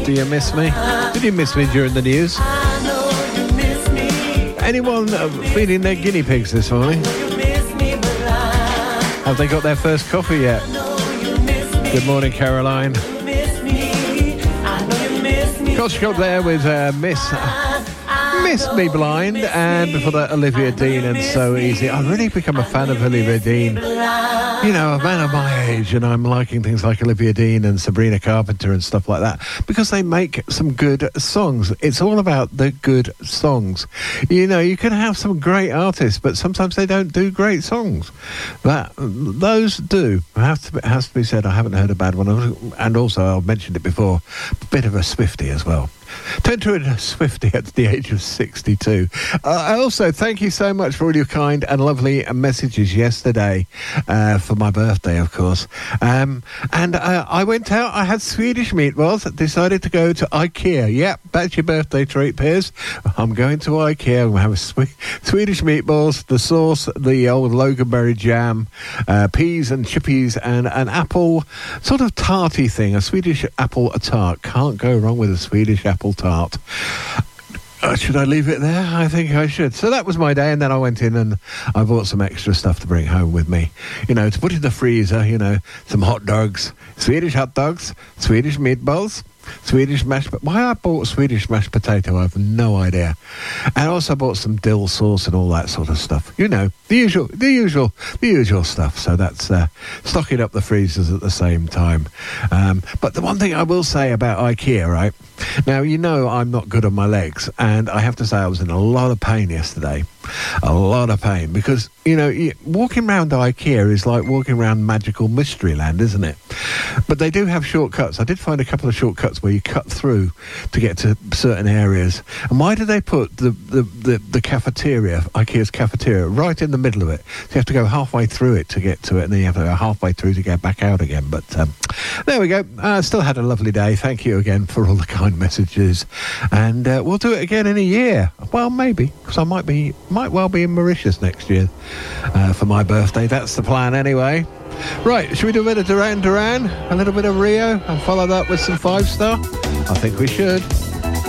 Do you miss me? Did you miss me during the news? Anyone feeding their guinea pigs this morning? Have they got their first coffee yet? Good morning, Caroline. Koshkop there with Miss Me Blind, and before that Olivia Dean and So Easy. I've really become a fan of Olivia Dean. You know, a man of my age, and I'm liking things like Olivia Dean and Sabrina Carpenter and stuff like that because they make some good songs. It's all about the good songs. You know, you can have some great artists, but sometimes they don't do great songs. Those do. Has to be said. I haven't heard a bad one, and also I've mentioned it before, a bit of a Swiftie as well. Turned to a Swiftie at the age of 62. I also thank you so much for all your kind and lovely messages yesterday for my birthday, of course. And I went out, I had Swedish meatballs, decided to go to IKEA. Yep, that's your birthday treat, Piers. I'm going to IKEA. I'm going to have Swedish meatballs, the sauce, the old Loganberry jam, peas and chippies, and an apple sort of tarty thing, a Swedish apple tart. Can't go wrong with a Swedish apple tart. Should I leave it there? I think I should. So that was my day, and then I went in and I bought some extra stuff to bring home with me. You know, to put in the freezer, you know, some hot dogs, Swedish hot dogs, Swedish meatballs, Swedish mashed... Why I bought Swedish mashed potato, I have no idea. And also bought some dill sauce and all that sort of stuff. You know, the usual stuff. So that's stocking up the freezers at the same time. But the one thing I will say about IKEA, right? Now, you know I'm not good on my legs, and I have to say I was in a lot of pain yesterday. A lot of pain, because, you know, walking around IKEA is like walking around magical mystery land, isn't it? But they do have shortcuts. I did find a couple of shortcuts where you cut through to get to certain areas. And why do they put the cafeteria, IKEA's cafeteria, right in the middle of it? So you have to go halfway through it to get to it, and then you have to go halfway through to get back out again. But there we go. Still had a lovely day. Thank you again for all the kind messages. And we'll do it again in a year. Well, maybe, because I might well be in Mauritius next year for my birthday. That's the plan anyway. Right, should we do a bit of Duran Duran, a little bit of Rio, and follow that with some 5 Star? I think we should.